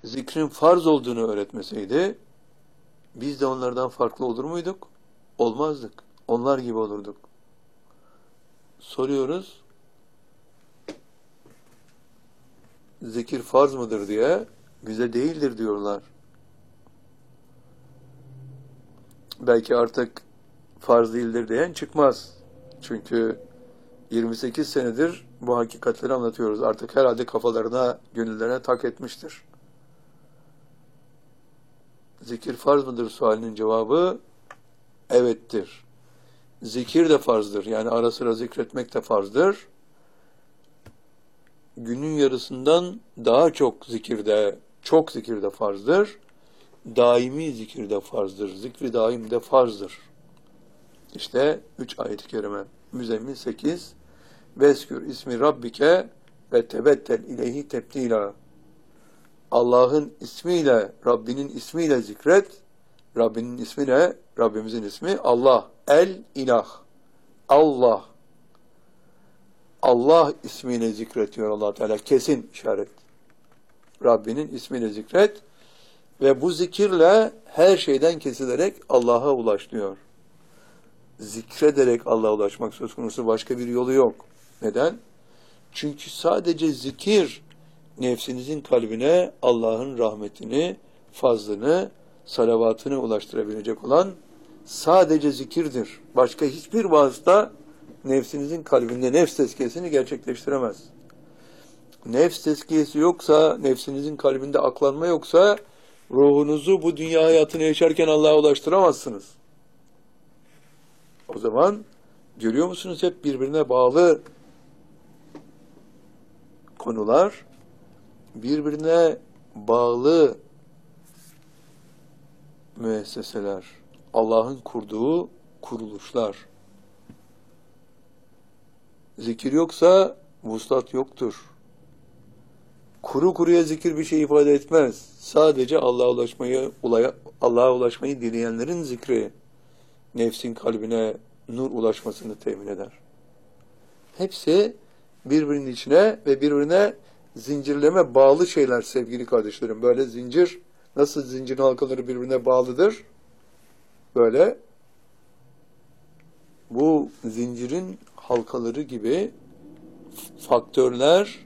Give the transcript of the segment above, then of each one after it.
zikrin farz olduğunu öğretmeseydi, biz de onlardan farklı olur muyduk? Olmazdık. Onlar gibi olurduk. Soruyoruz, zikir farz mıdır diye, bize değildir diyorlar. Belki artık farz değildir diyen çıkmaz. Çünkü 28 senedir bu hakikatleri anlatıyoruz. Artık herhalde kafalarına, gönüllerine tak etmiştir. Zikir farz mıdır sualinin cevabı evettir. Zikir de farzdır. Yani ara sıra zikretmek de farzdır. Günün yarısından daha çok zikirde, çok zikirde farzdır. Daimi zikirde farzdır. Zikri daim de farzdır. İşte 3 ayet-i kerime. Müzzemmil 8. Veskür ismi rabbike ve tebettel ileyhi tebdila. Allah'ın ismiyle, Rabbinin ismiyle zikret. Rabbinin ismi ne? Rabbimizin ismi Allah. El ilah. Allah. Allah ismiyle zikretiyor Allah Teala. Kesin işaret. Rabbinin ismiyle zikret. Ve bu zikirle her şeyden kesilerek Allah'a ulaş diyor. Zikrederek Allah'a ulaşmak söz konusu, başka bir yolu yok. Neden? Çünkü sadece zikir nefsinizin kalbine Allah'ın rahmetini, fazlını, salavatını ulaştırabilecek olan sadece zikirdir. Başka hiçbir vasıta nefsinizin kalbinde nefs tezkiyesini gerçekleştiremez. Nefs tezkiyesi yoksa, nefsinizin kalbinde aklanma yoksa, ruhunuzu bu dünya hayatını yaşarken Allah'a ulaştıramazsınız. O zaman görüyor musunuz, hep birbirine bağlı konular, birbirine bağlı müesseseler, Allah'ın kurduğu kuruluşlar. Zikir yoksa vuslat yoktur. Kuru kuruya zikir bir şey ifade etmez. Sadece Allah'a ulaşmayı dileyenlerin zikri nefsin kalbine nur ulaşmasını temin eder. Hepsi birbirinin içine ve birbirine zincirleme bağlı şeyler sevgili kardeşlerim. Böyle zincir, nasıl zincirin halkaları birbirine bağlıdır? Böyle bu zincirin halkaları gibi faktörler,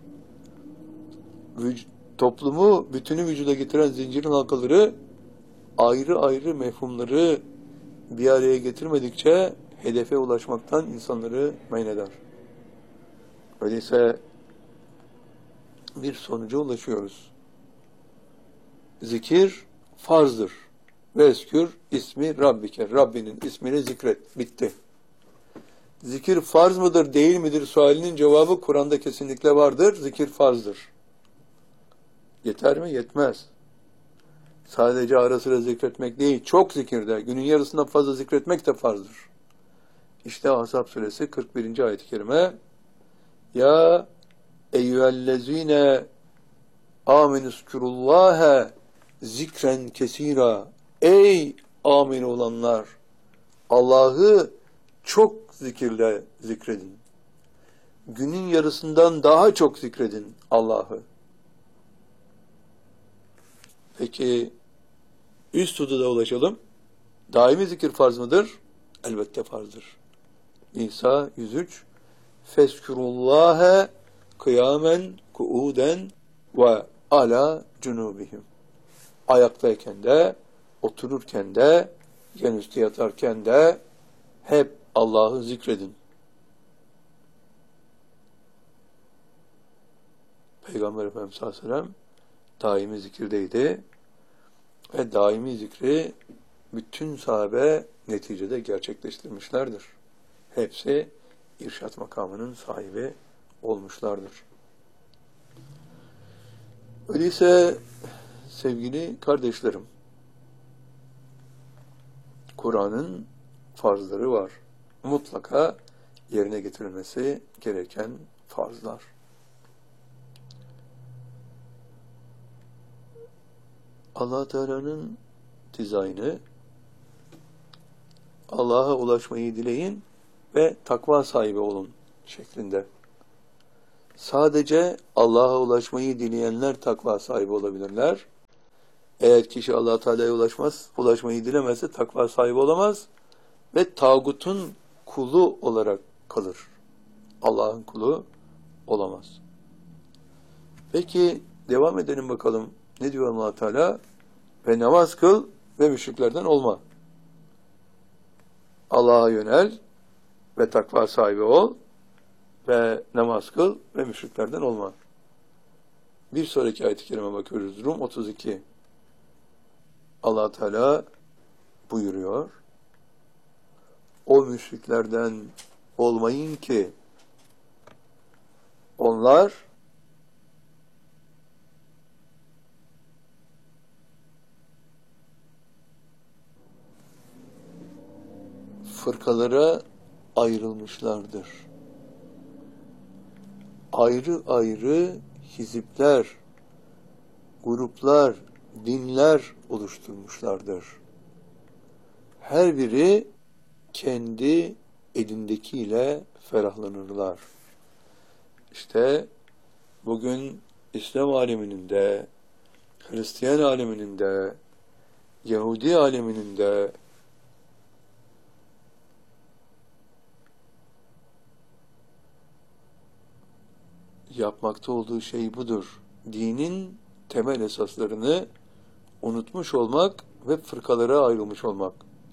toplumu, bütünü vücuda getiren zincirin halkaları ayrı ayrı mefhumları bir araya getirmedikçe hedefe ulaşmaktan insanları men eder. Öyleyse bir sonuca ulaşıyoruz. Zikir farzdır. Veskür ismi Rabbike. Rabbinin ismini zikret. Bitti. Zikir farz mıdır, değil midir sualinin cevabı Kur'an'da kesinlikle vardır. Zikir farzdır. Yeter mi? Yetmez. Sadece ara sıra zikretmek değil, çok zikirde, günün yarısından fazla zikretmek de farzdır. İşte Ahzab suresi 41. ayet-i kerime. Ya eyyühellezine amenüskürullâhe zikren kesira. Ey amin olanlar! Allah'ı çok zikirle zikredin. Günün yarısından daha çok zikredin Allah'ı. Peki üst hududa ulaşalım. Daimi zikir farz mıdır? Elbette farzdır. İsa 103. Fezkurullâhe kıyamen kuuden ve ala cunubihim. Ayaktayken de, otururken de, yan üstü yatarken de hep Allah'ı zikredin. Peygamber Efendimiz sallallahu aleyhi ve sellem daimi zikirdeydi ve daimi zikri bütün sahabe neticede gerçekleştirmişlerdir. Hepsi irşat makamının sahibi olmuşlardır. Öyleyse sevgili kardeşlerim, Kur'an'ın farzları var. Mutlaka yerine getirilmesi gereken farzlar. Allah Teala'nın dizaynı, Allah'a ulaşmayı dileyin ve takva sahibi olun şeklinde. Sadece Allah'a ulaşmayı dileyenler takva sahibi olabilirler. Eğer kişi Allah Teala'ya ulaşmayı dilemezse takva sahibi olamaz ve tağutun kulu olarak kalır. Allah'ın kulu olamaz. Peki devam edelim bakalım. Ne diyor Allah Teala? Ve namaz kıl ve müşriklerden olma. Allah'a yönel ve takva sahibi ol ve namaz kıl ve müşriklerden olma. Bir sonraki ayet-i kerime bakıyoruz. Rum 32. Allah Teala buyuruyor. O müşriklerden olmayın ki onlar fırkalara ayrılmışlardır. Ayrı ayrı hizipler, gruplar, dinler oluşturmuşlardır. Her biri kendi elindekiyle ferahlanırlar. İşte bugün İslam aleminin de, Hristiyan aleminin de, Yahudi aleminin de yapmakta olduğu şey budur. Dinin temel esaslarını unutmuş olmak ve fırkalara ayrılmış olmak.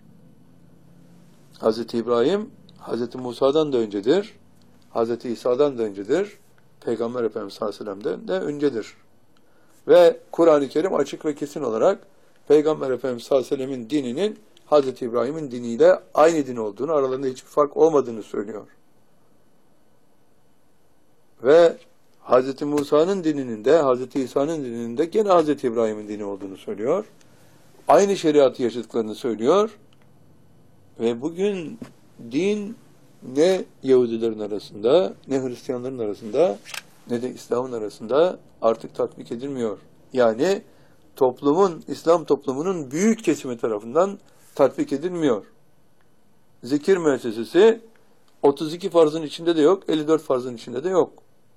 Hz. İbrahim, Hz. Musa'dan da öncedir, Hz. İsa'dan da öncedir, Peygamber Efendimiz sallallahu aleyhi ve sellem'den de öncedir. Ve Kur'an-ı Kerim açık ve kesin olarak Peygamber Efendimiz sallallahu aleyhi ve sellemin dininin Hz. İbrahim'in diniyle aynı din olduğunu, aralarında hiçbir fark olmadığını söylüyor. Ve Hz. Musa'nın dininin de, Hz. İsa'nın dininin de gene Hz. İbrahim'in dini olduğunu söylüyor. Aynı şeriatı yaşadıklarını söylüyor. Ve bugün din ne Yahudilerin arasında, ne Hristiyanların arasında, ne de İslam'ın arasında artık tatbik edilmiyor. Yani İslam toplumunun büyük kesimi tarafından tatbik edilmiyor. Zikir müessesesi 32 farzın içinde de yok, 54 farzın içinde de yok.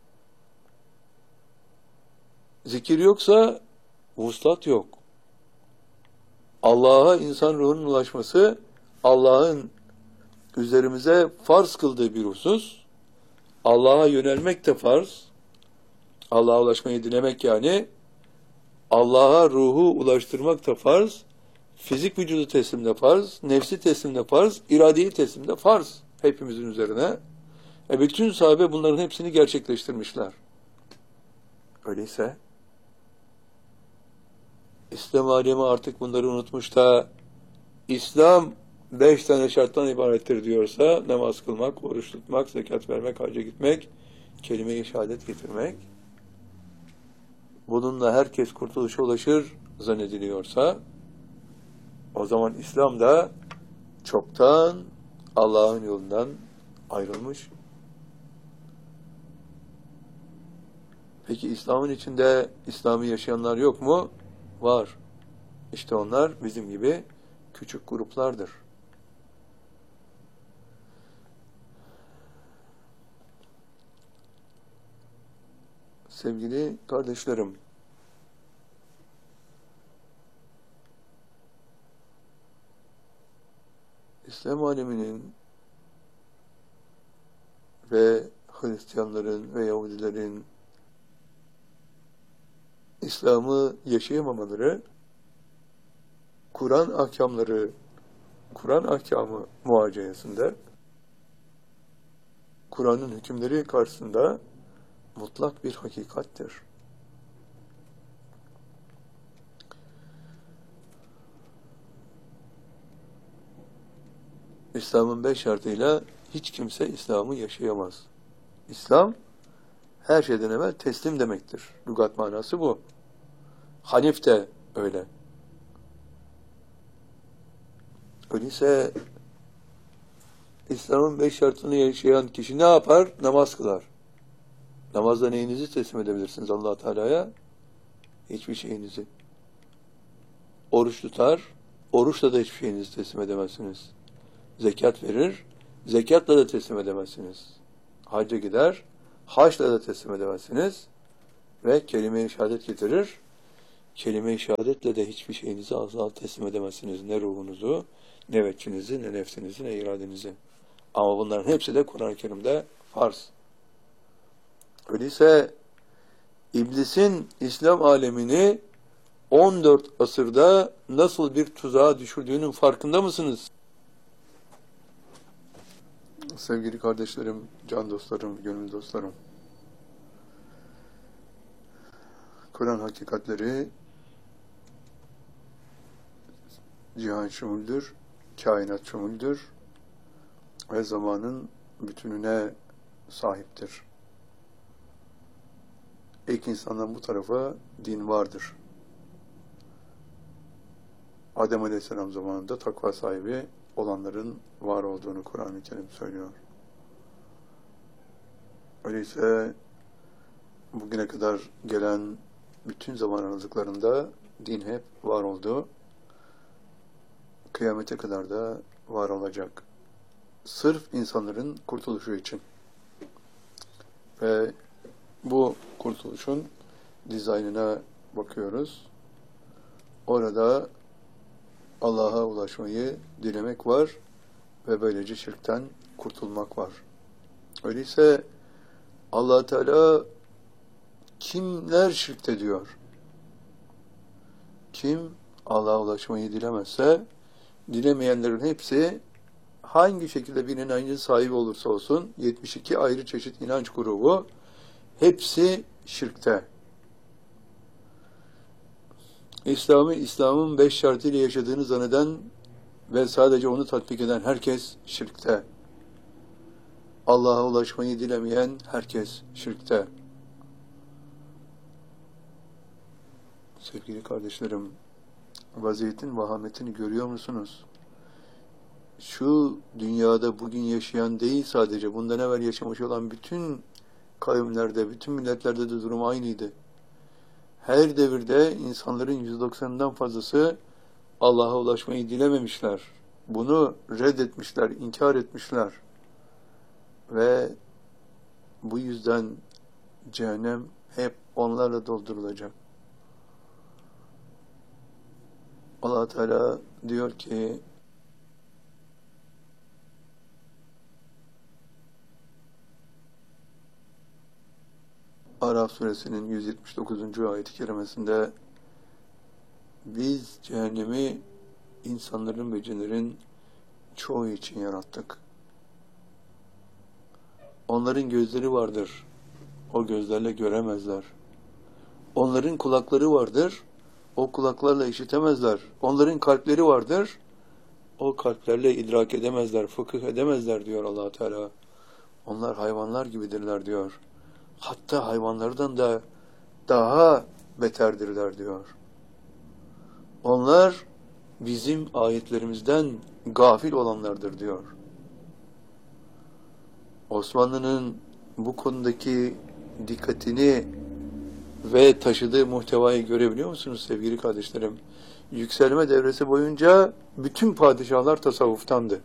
Zikir yoksa vuslat yok. Allah'a insan ruhunun ulaşması, Allah'ın üzerimize farz kıldığı bir husus. Allah'a yönelmek de farz. Allah'a ulaşmayı dilemek yani. Allah'a ruhu ulaştırmak da farz. Fizik vücudu teslimde farz. Nefsi teslimde farz. İradeyi teslimde farz. Hepimizin üzerine. Bütün sahabe bunların hepsini gerçekleştirmişler. Öyleyse İslam alemi artık bunları unutmuş da İslam 5 tane şarttan ibarettir diyorsa namaz kılmak, oruç tutmak, zekat vermek, hacca gitmek, kelime-i şehadet getirmek, bununla herkes kurtuluşa ulaşır zannediliyorsa o zaman İslam da çoktan Allah'ın yolundan ayrılmış. Peki İslam'ın içinde İslam'ı yaşayanlar yok mu? Var. İşte onlar bizim gibi küçük gruplardır. Sevgili kardeşlerim, İslam aleminin ve Hristiyanların ve Yahudilerin İslam'ı yaşayamamaları, Kur'an ahkamı muhaceyesinde, Kur'an'ın hükümleri karşısında mutlak bir hakikattir. İslam'ın 5 şartıyla hiç kimse İslam'ı yaşayamaz. İslam, her şeyden evvel teslim demektir. Lügat manası bu. Hanif de öyle. Öyleyse İslam'ın 5 şartını yaşayan kişi ne yapar? Namaz kılar. Namazda neyinizi teslim edebilirsiniz Allah Teala'ya? Hiçbir şeyinizi. Oruç tutar, oruçla da hiçbir şeyinizi teslim edemezsiniz. Zekat verir, zekatla da teslim edemezsiniz. Hacca gider, haçla da teslim edemezsiniz. Ve kelime-i şehadet getirir. kelime-i şehadetle de hiçbir şeyinizi asla teslim edemezsiniz. Ne ruhunuzu, ne veçinizi, ne nefsinizi, ne iradenizi. Ama bunların hepsi de Kur'an-ı Kerim'de farz. Öyleyse İblisin İslam alemini 14 asırda nasıl bir tuzağa düşürdüğünün farkında mısınız? Sevgili kardeşlerim, can dostlarım, gönül dostlarım. Kur'an hakikatleri cihan şumuldür, kainat şumuldür ve zamanın bütününe sahiptir. İlk insandan bu tarafa din vardır. Adem Aleyhisselam zamanında takva sahibi olanların var olduğunu Kur'an-ı Kerim söylüyor. Öyleyse bugüne kadar gelen bütün zaman aralıklarında din hep var oldu. Kıyamete kadar da var olacak. Sırf insanların kurtuluşu için. Ve bu kurtuluşun dizaynına bakıyoruz. Orada Allah'a ulaşmayı dilemek var ve böylece şirkten kurtulmak var. Öyleyse Allah Teala kimler şirkte diyor? Kim Allah'a ulaşmayı dilemezse, dilemeyenlerin hepsi hangi şekilde bir inancın sahibi olursa olsun, 72 ayrı çeşit inanç grubu, hepsi şirkte. İslam'ın 5 şartıyla yaşadığını zanneden ve sadece onu tatbik eden herkes şirkte. Allah'a ulaşmayı dilemeyen herkes şirkte. Sevgili kardeşlerim, vaziyetin vahametini görüyor musunuz? Şu dünyada bugün yaşayan değil sadece, bundan evvel yaşamış olan bütün kavimlerde, bütün milletlerde de durum aynıydı. Her devirde insanların %90'ından fazlası Allah'a ulaşmayı dilememişler. Bunu reddetmişler, inkar etmişler. Ve bu yüzden cehennem hep onlarla doldurulacak. Allah Teala diyor ki Araf suresinin 179. ayet-i kerimesinde biz cehennemi insanların ve cinlerin çoğu için yarattık. Onların gözleri vardır. O gözlerle göremezler. Onların kulakları vardır. O kulaklarla işitemezler. Onların kalpleri vardır. O kalplerle idrak edemezler, fıkıh edemezler diyor Allah Teala. Onlar hayvanlar gibidirler diyor. Hatta hayvanlardan da daha beterdirler diyor. Onlar bizim ayetlerimizden gafil olanlardır diyor. Osmanlı'nın bu konudaki dikkatini ve taşıdığı muhtevayı görebiliyor musunuz sevgili kardeşlerim? Yükselme devresi boyunca bütün padişahlar tasavvuftandı.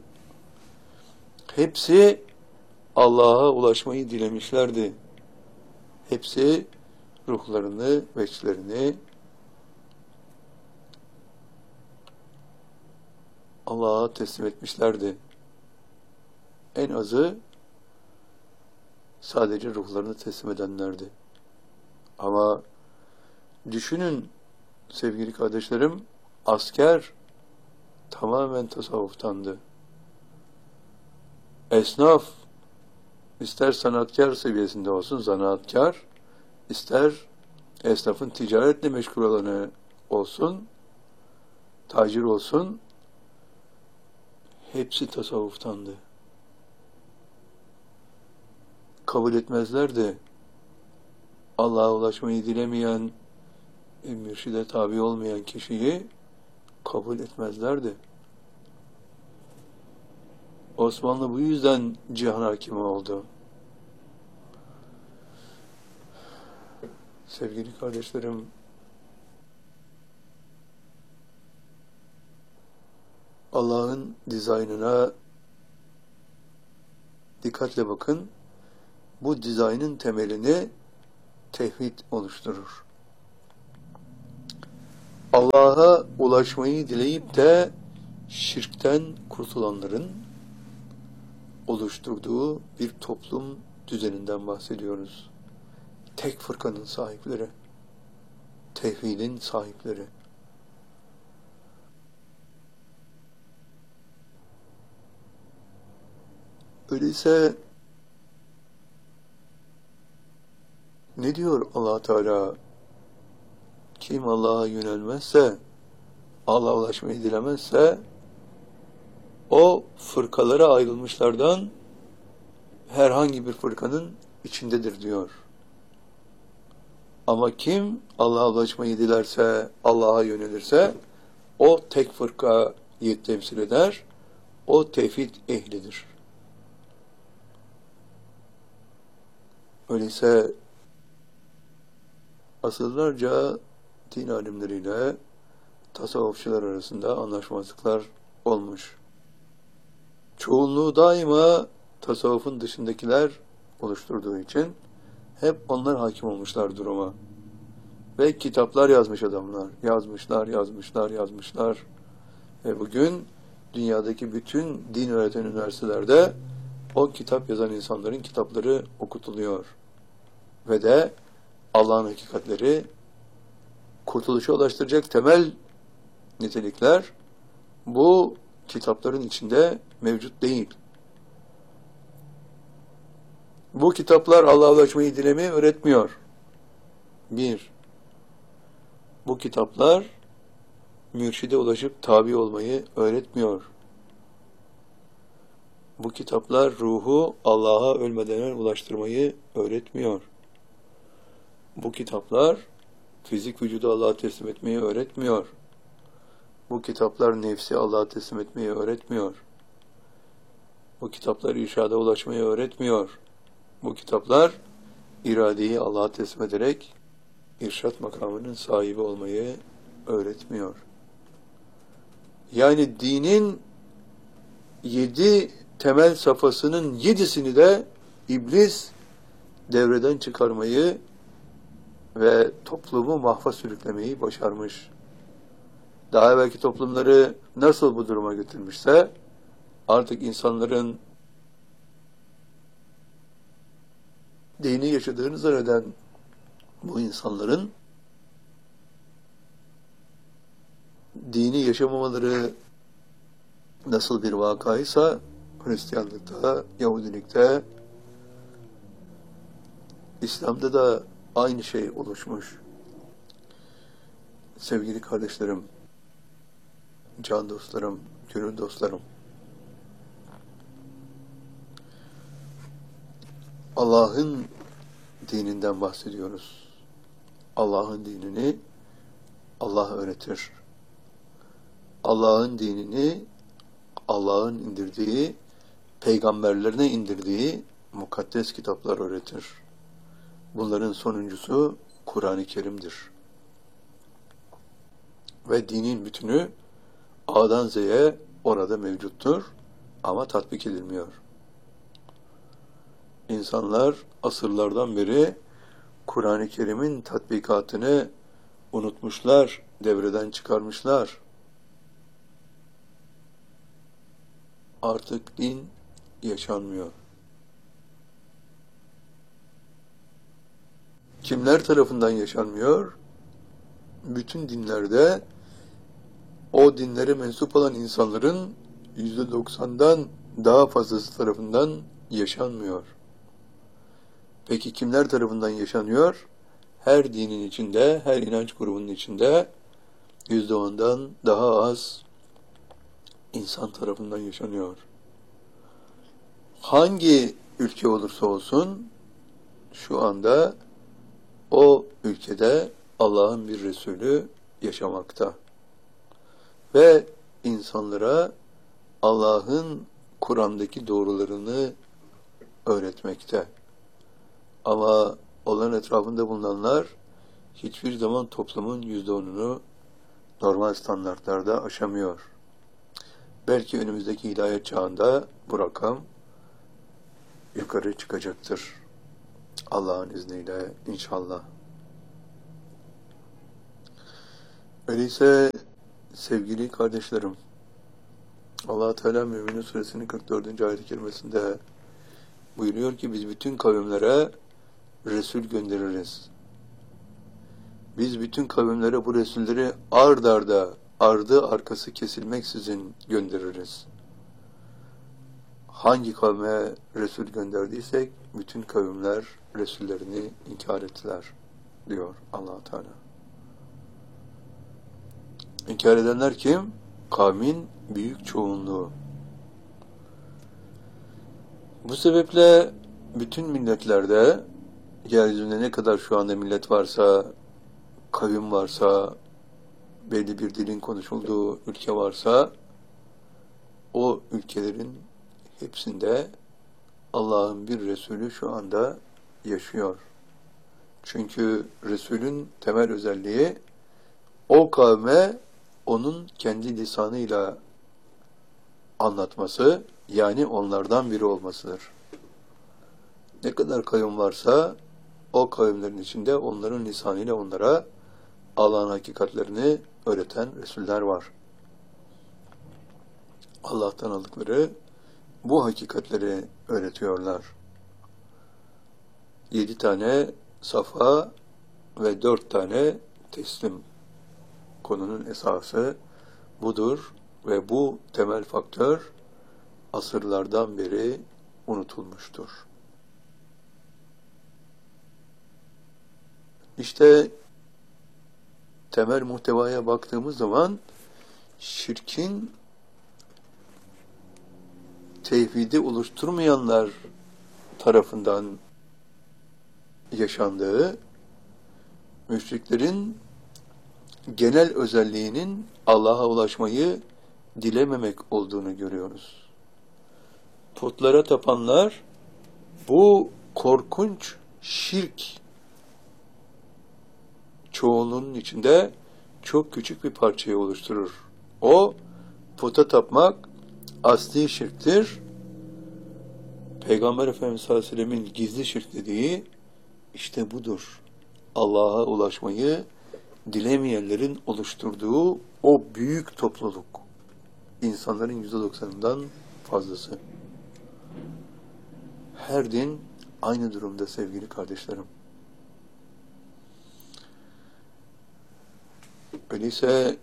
Hepsi Allah'a ulaşmayı dilemişlerdi. Hepsi ruhlarını, veçlerini Allah'a teslim etmişlerdi. En azı sadece ruhlarını teslim edenlerdi. Ama düşünün sevgili kardeşlerim, asker tamamen tasavvuftandı. Esnaf ister sanatkar seviyesinde olsun, zanaatkar, ister esnafın ticaretle meşgul olanı olsun, tacir olsun, hepsi tasavvuftandı. Kabul etmezlerdi. Allah'a ulaşmayı dilemeyen, mürşide tabi olmayan kişiyi kabul etmezlerdi. Osmanlı bu yüzden cihan hakimi oldu. Sevgili kardeşlerim, Allah'ın dizaynına dikkatle bakın. Bu dizaynın temelini tevhid oluşturur. Allah'a ulaşmayı dileyip de şirkten kurtulanların oluşturduğu bir toplum düzeninden bahsediyoruz. Tek fırkanın sahipleri, tevhidin sahipleri. Öyleyse ne diyor Allah Teala? Kim Allah'a yönelmezse, Allah'a ulaşmayı dilemezse, o fırkalara ayrılmışlardan herhangi bir fırkanın içindedir diyor. Ama kim Allah'a ulaşmayı dilerse, Allah'a yönelirse, o tek fırkayı temsil eder, o tevhid ehlidir. Öyleyse asırlarca din alimleriyle tasavvufçular arasında anlaşmazlıklar olmuş. Çoğunluğu daima tasavvufun dışındakiler oluşturduğu için hep onlar hakim olmuşlar duruma. Ve kitaplar yazmış adamlar. Yazmışlar. Ve bugün dünyadaki bütün din öğreten üniversitelerde o kitap yazan insanların kitapları okutuluyor. Ve de Allah'ın hakikatleri, kurtuluşa ulaştıracak temel nitelikler bu kitapların içinde mevcut değil. Bu kitaplar Allah'a ulaşmayı dilemeyi öğretmiyor. Bir, bu kitaplar mürşide ulaşıp tabi olmayı öğretmiyor. Bu kitaplar ruhu Allah'a ölmeden ulaştırmayı öğretmiyor. Bu kitaplar fizik vücudu Allah'a teslim etmeyi öğretmiyor. Bu kitaplar nefsi Allah'a teslim etmeyi öğretmiyor. Bu kitaplar irşada ulaşmayı öğretmiyor. Bu kitaplar iradeyi Allah'a teslim ederek irşat makamının sahibi olmayı öğretmiyor. Yani dinin 7 temel safhasının 7'sini de iblis devreden çıkarmayı ve toplumu mahva sürüklemeyi başarmış. Daha evvelki toplumları nasıl bu duruma getirmişse, artık insanların dini yaşadığını zanneden bu insanların dini yaşamamaları nasıl bir vakaysa Hristiyanlıkta, Yahudilikte, İslam'da da aynı şey oluşmuş. Sevgili kardeşlerim, can dostlarım, gönül dostlarım, Allah'ın dininden bahsediyoruz. Allah'ın dinini Allah öğretir. Allah'ın dinini Allah'ın indirdiği, peygamberlerine indirdiği mukaddes kitaplar öğretir. Bunların sonuncusu Kur'an-ı Kerim'dir. Ve dinin bütünü A'dan Z'ye orada mevcuttur ama tatbik edilmiyor. İnsanlar asırlardan beri Kur'an-ı Kerim'in tatbikatını unutmuşlar, devreden çıkarmışlar. Artık din yaşanmıyor. Kimler tarafından yaşanmıyor? Bütün dinlerde o dinlere mensup olan insanların %90'dan daha fazlası tarafından yaşanmıyor. Peki kimler tarafından yaşanıyor? Her dinin içinde, her inanç grubunun içinde %10'dan daha az insan tarafından yaşanıyor. Hangi ülke olursa olsun şu anda o ülkede Allah'ın bir Resulü yaşamakta. Ve insanlara Allah'ın Kur'an'daki doğrularını öğretmekte. Ama onların etrafında bulunanlar hiçbir zaman toplumun %10'unu normal standartlarda aşamıyor. Belki önümüzdeki hidayet çağında bu rakam yukarı çıkacaktır. Allah'ın izniyle inşallah. Öyleyse sevgili kardeşlerim, Allah Teala Mü'minin suresinin 44. ayet-i kerimesinde buyuruyor ki biz bütün kavimlere Resul göndeririz. Biz bütün kavimlere bu Resulleri ard arda, ardı arkası kesilmeksizin göndeririz. Hangi kavme Resul gönderdiysek bütün kavimler Resullerini inkar ettiler diyor Allah Teala. İnkar edenler kim? Kavmin büyük çoğunluğu. Bu sebeple bütün milletlerde, yeryüzünde ne kadar şu anda millet varsa, kavim varsa, belli bir dilin konuşulduğu ülke varsa, o ülkelerin hepsinde Allah'ın bir Resulü şu anda yaşıyor. Çünkü Resulün temel özelliği o kavme onun kendi lisanıyla anlatması, yani onlardan biri olmasıdır. Ne kadar kavim varsa o kavimlerin içinde onların lisanıyla onlara Allah'ın hakikatlerini öğreten Resuller var. Allah'tan aldıkları bu hakikatleri öğretiyorlar. 7 tane safa ve 4 tane teslim. Konunun esası budur ve bu temel faktör asırlardan beri unutulmuştur. İşte temel muhtevaya baktığımız zaman şirkin tevhidi oluşturmayanlar tarafından yaşandığı, müşriklerin genel özelliğinin Allah'a ulaşmayı dilememek olduğunu görüyoruz. Putlara tapanlar bu korkunç şirk çoğunluğunun içinde çok küçük bir parçayı oluşturur. O puta tapmak asli şirktir. Peygamber Efendimiz sallallahu aleyhi ve sellemin gizli şirk dediği işte budur. Allah'a ulaşmayı dilemeyenlerin oluşturduğu o büyük topluluk. İnsanların %90'ından fazlası. Her din aynı durumda sevgili kardeşlerim. Öyleyse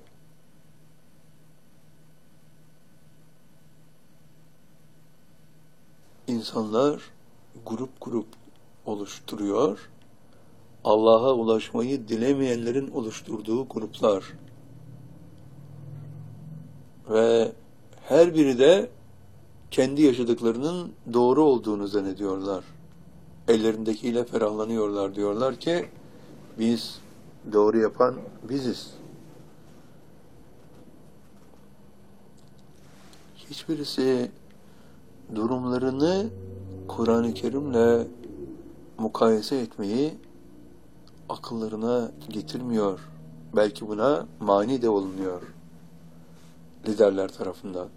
insanlar grup grup oluşturuyor. Allah'a ulaşmayı dilemeyenlerin oluşturduğu gruplar. Ve her biri de kendi yaşadıklarının doğru olduğunu zannediyorlar. Ellerindekiyle ferahlanıyorlar. Diyorlar ki biz doğru yapan biziz. Hiçbirisi durumlarını Kur'an-ı Kerim'le mukayese etmeyi akıllarına getirmiyor. Belki buna mani de olunuyor liderler tarafından.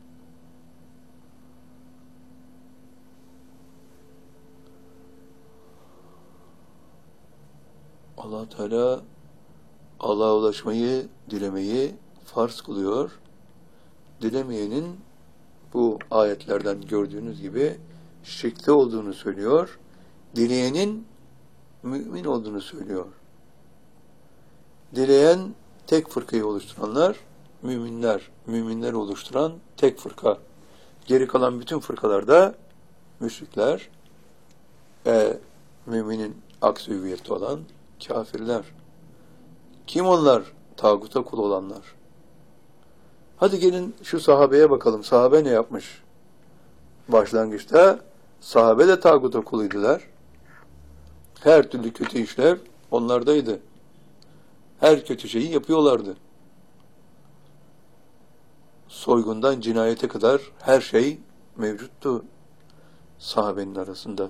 Allah Teala Allah'a ulaşmayı, dilemeyi farz kılıyor. Dilemeyenin bu ayetlerden gördüğünüz gibi şirkte olduğunu söylüyor. Dileyenin mümin olduğunu söylüyor. Dileyen tek fırkayı oluşturanlar müminler. Müminler oluşturan tek fırka. Geri kalan bütün fırkalarda müşrikler ve müminin aksi hüviyette olan kafirler. Kim onlar? Tağuta kul olanlar. Hadi gelin şu sahabeye bakalım. Sahabe ne yapmış? Başlangıçta sahabe de tağuta kuluydular. Her türlü kötü işler onlardaydı. Her kötü şeyi yapıyorlardı. Soygundan cinayete kadar her şey mevcuttu sahabenin arasında.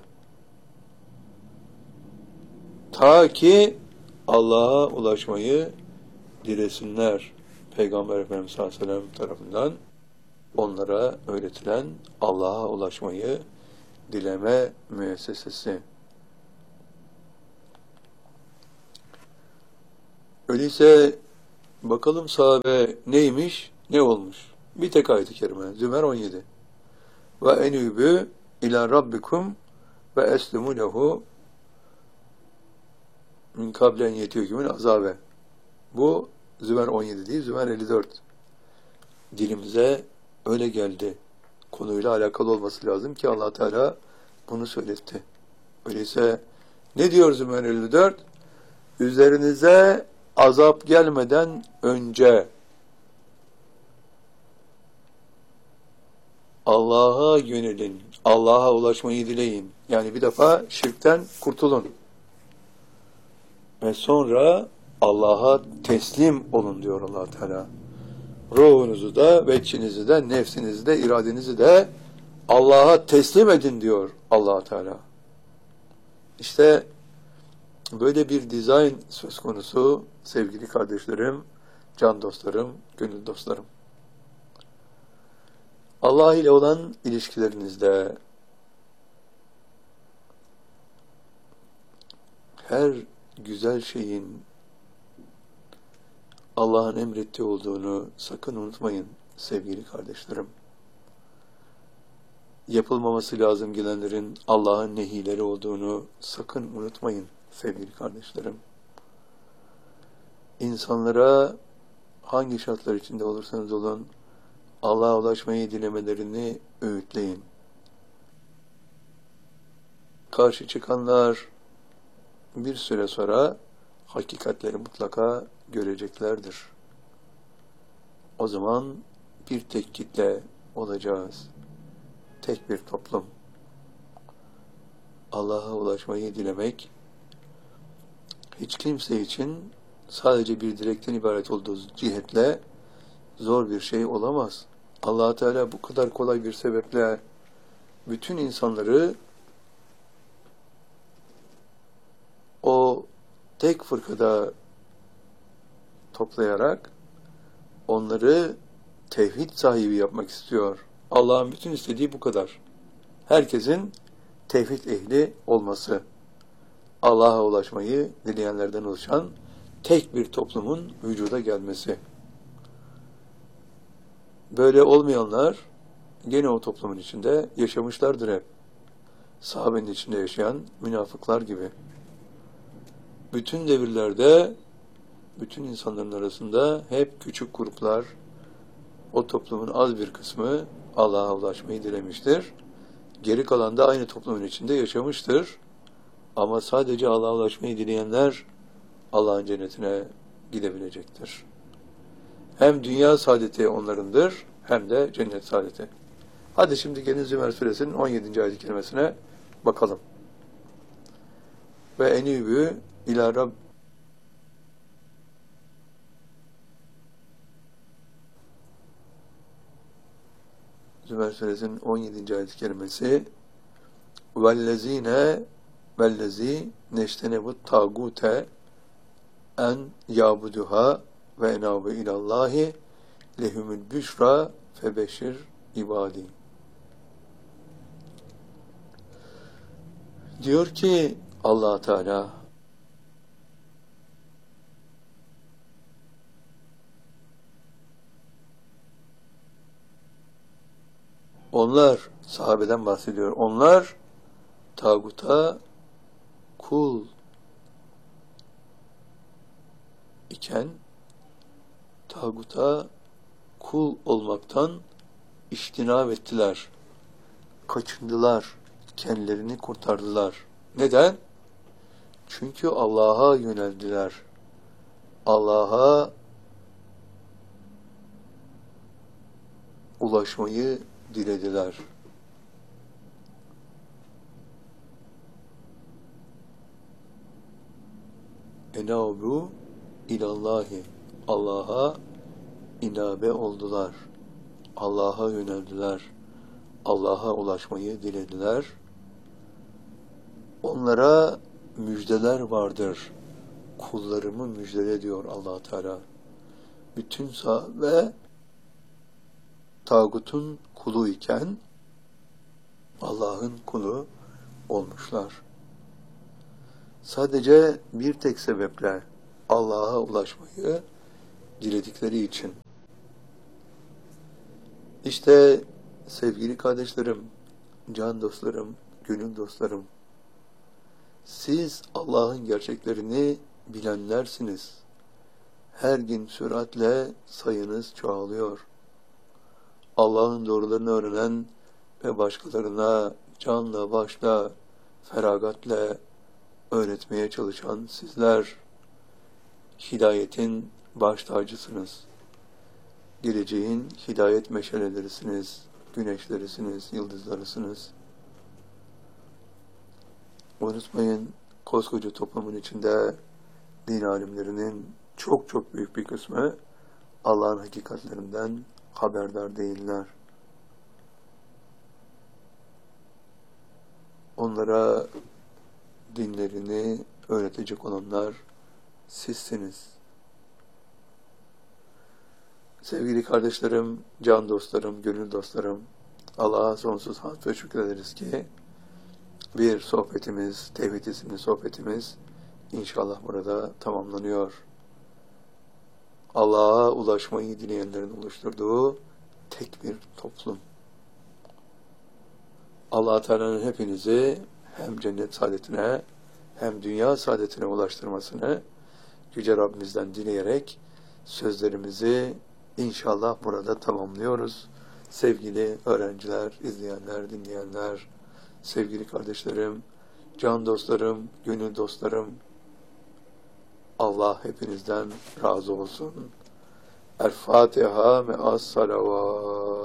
Ta ki Allah'a ulaşmayı dilesinler. Peygamber Efendimiz sallallahu aleyhi ve sellem tarafından onlara öğretilen Allah'a ulaşmayı dileme müessesesi. Öyleyse Bakalım sahabe neymiş, ne olmuş? Bir tek ayet-i kerime. Zümer 17. Ve enübü ila rabbikum ve eslimu lehu min kablen yetiyükümün azabe. Bu Zümer 17 değil, Zümer 54. Dilimize öyle geldi. Konuyla alakalı olması lazım ki Allah Teala bunu söyletti. Öyleyse ne diyor Zümer 54? Üzerinize azap gelmeden önce Allah'a yönelin, Allah'a ulaşmayı dileyin. Yani bir defa şirkten kurtulun. Ve sonra Allah'a teslim olun diyor Allah Teala. Ruhunuzu da, veçhinizi de, nefsinizi de, iradenizi de Allah'a teslim edin diyor Allah Teala. İşte böyle bir dizayn söz konusu sevgili kardeşlerim, can dostlarım, gönül dostlarım. Allah ile olan ilişkilerinizde her güzel şeyin Allah'ın emrettiği olduğunu sakın unutmayın sevgili kardeşlerim. Yapılmaması lazım gelenlerin Allah'ın nehileri olduğunu sakın unutmayın sevgili kardeşlerim. İnsanlara hangi şartlar içinde olursanız olun Allah'a ulaşmayı dilemelerini öğütleyin. Karşı çıkanlar bir süre sonra hakikatleri mutlaka göreceklerdir. O zaman bir tek kitle olacağız. Tek bir toplum. Allah'a ulaşmayı dilemek hiç kimse için sadece bir dilekten ibaret olduğu cihetle zor bir şey olamaz. Allah Teala bu kadar kolay bir sebeple bütün insanları o tek fırkada toplayarak onları tevhid sahibi yapmak istiyor. Allah'ın bütün istediği bu kadar. Herkesin tevhid ehli olması. Allah'a ulaşmayı dileyenlerden oluşan tek bir toplumun vücuda gelmesi. Böyle olmayanlar gene o toplumun içinde yaşamışlardır hep. Sahabenin içinde yaşayan münafıklar gibi. Bütün devirlerde, bütün insanların arasında hep küçük gruplar, o toplumun az bir kısmı Allah'a ulaşmayı dilemiştir. Geri kalan da aynı toplumun içinde yaşamıştır. Ama sadece Allah'a ulaşmayı dileyenler Allah'ın cennetine gidebilecektir. Hem dünya saadeti onlarındır, hem de cennet saadeti. Hadi şimdi gelin Zümer Suresinin 17. ayet-i kerimesine bakalım. Ve enübü ila Rabb Zümer Suresinin 17. ayet-i kerimesi vellezî neştenebut tâgûte en yâbuduha ve enâbu ilallâhi lehumul büşra febeşir ibâdî. Diyor ki Allah Teala, onlar, sahabeden bahsediyor, onlar tağuta kul iken tağuta kul olmaktan iştinab ettiler, kaçındılar, kendilerini kurtardılar. Neden? Çünkü Allah'a yöneldiler. Allah'a ulaşmayı dilediler. Enâbu ilallahi. Allah'a inabe oldular. Allah'a yöneldiler. Allah'a ulaşmayı dilediler. Onlara müjdeler vardır. Kullarımı müjdele diyor Allah Teala. Bütün sahabe tağutun kulu iken Allah'ın kulu olmuşlar. Sadece bir tek sebeple Allah'a ulaşmayı diledikleri için. İşte sevgili kardeşlerim, can dostlarım, gönül dostlarım, siz Allah'ın gerçeklerini bilenlersiniz. Her gün süratle sayınız çoğalıyor. Allah'ın doğrularını öğrenen ve başkalarına canla başla, feragatle öğretmeye çalışan sizler, hidayetin baş tacısınız. Geleceğin hidayet meşalelerisiniz, güneşlerisiniz, yıldızlarısınız. Unutmayın, koskoca toplumun içinde din alimlerinin çok çok büyük bir kısmı Allah'ın hakikatlerinden haberdar değiller. Onlara dinlerini öğretecek olanlar sizsiniz. Sevgili kardeşlerim, can dostlarım, gönül dostlarım, Allah'a sonsuz hamd ve şükrederiz ki bir sohbetimiz, Tevhid isimli sohbetimiz inşallah burada tamamlanıyor. Allah'a ulaşmayı dileyenlerin oluşturduğu tek bir toplum. Allah Teala'nın hepinizi hem cennet saadetine hem dünya saadetine ulaştırmasını Yüce Rabbimizden dileyerek sözlerimizi inşallah burada tamamlıyoruz. Sevgili öğrenciler, izleyenler, dinleyenler, sevgili kardeşlerim, can dostlarım, gönül dostlarım, Allah hepinizden razı olsun. El Fatiha me'as salavat.